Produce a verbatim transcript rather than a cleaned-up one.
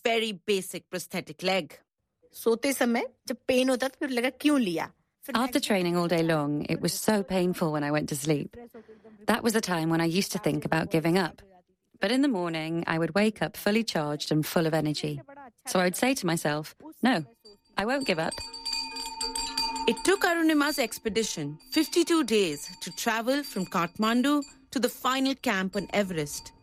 very basic prosthetic leg. सोते समय जब पेन होता तो फिर लगा क्यों लिया? After training all day long, it was so painful when I went to sleep. That was the time when I used to think about giving up. But in the morning, I would wake up fully charged and full of energy. So I would say to myself, no, I won't give up. It took Arunima's expedition fifty-two days to travel from Kathmandu to the final camp on Everest.